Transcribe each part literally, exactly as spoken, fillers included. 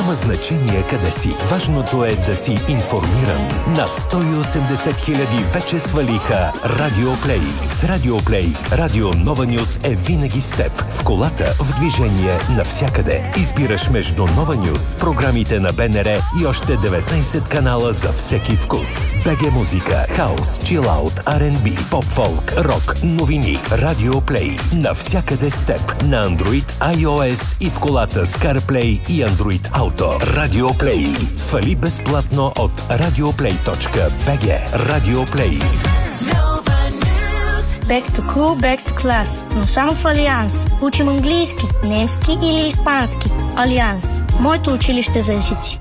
Няма значение къде си. Важното е да си информиран. Над сто и осемдесет хиляди вече свалиха Радио Плей. С Радио Плей, Радио Нова Нюз е винаги с теб. В колата, в движение, навсякъде. Избираш между Нова Нюз, програмите на БНР и още деветнайсет канала за всеки вкус. БГ музика, хаус, чилаут, Ар енд Би, поп-фолк, рок, новини. Радио Плей. Навсякъде с теб. На Android, iOS и в колата с CarPlay и Android Auto. Радио Плей. Свали безплатно от радиоплей точка би джи. Радио Плей. Back to cool, back to class. Но само в Алианс. Учим английски, немски или испански. Алианс. Моето училище за езици.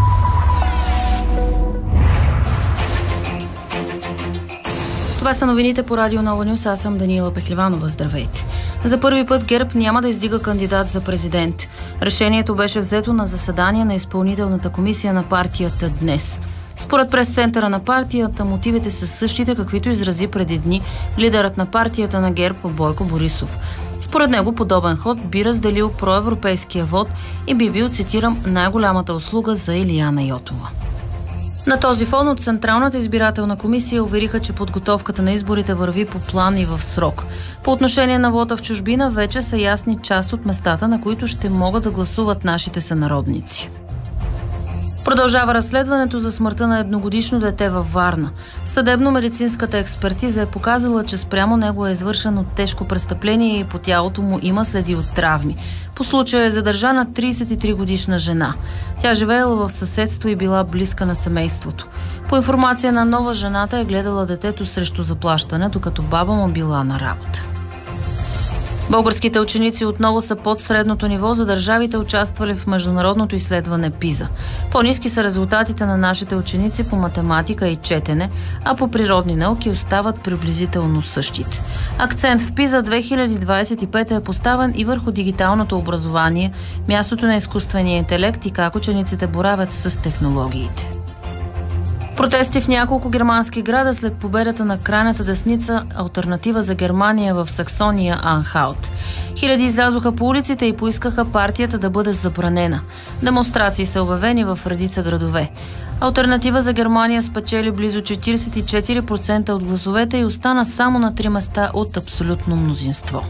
Това са новините по Радио Нова Нюз. Аз съм Даниела Пехливанова. Здравейте. За първи път ГЕРБ няма да издига кандидат за президент. Решението беше взето на заседание на изпълнителната комисия на партията днес. Според прес-центъра на партията, мотивите са същите, каквито изрази преди дни лидерът на партията на ГЕРБ Бойко Борисов. Според него подобен ход би разделил проевропейския вод и би бил, цитирам, най-голямата услуга за Илияна Йотова. На този фон от Централната избирателна комисия увериха, че подготовката на изборите върви по план и в срок. По отношение на вота в чужбина вече са ясни част от местата, на които ще могат да гласуват нашите сънародници. Продължава разследването за смъртта на едногодишно дете във Варна. Съдебно-медицинската експертиза е показала, че спрямо него е извършено тежко престъпление и по тялото му има следи от травми. По случая е задържана трийсет и три годишна жена. Тя живеела в съседство и била близка на семейството. По информация на Нова, жената е гледала детето срещу заплащане, докато баба му била на работа. Българските ученици отново са под средното ниво за държавите, участвали в международното изследване ПИЗА. По-ниски са резултатите на нашите ученици по математика и четене, а по природни науки остават приблизително същите. Акцент в ПИЗА две хиляди двадесет и пета е поставен и върху дигиталното образование, мястото на изкуствения интелект и как учениците боравят с технологиите. Протести в няколко германски града след победата на крайната десница Алтернатива за Германия в Саксония Анхалт. Хиляди излязоха по улиците и поискаха партията да бъде забранена. Демонстрации са обявени в редица градове. Алтернатива за Германия спечели близо четирийсет и четири процента от гласовете и остана само на три места от абсолютно мнозинство.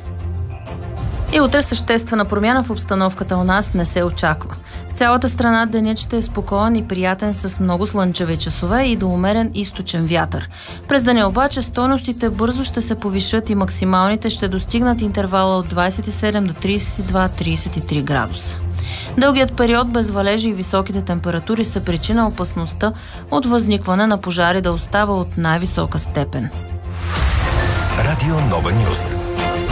И утре съществена промяна в обстановката у нас не се очаква. В цялата страна денят ще е спокоен и приятен с много слънчеви часове и до умерен източен вятър. През деня обаче стойностите бързо ще се повишат и максималните ще достигнат интервала от двадесет и седем до тридесет и два до тридесет и три градуса. Дългият период без валежи и високите температури са причина опасността от възникване на пожари да остава от най-висока степен. Радио Нова Нюз.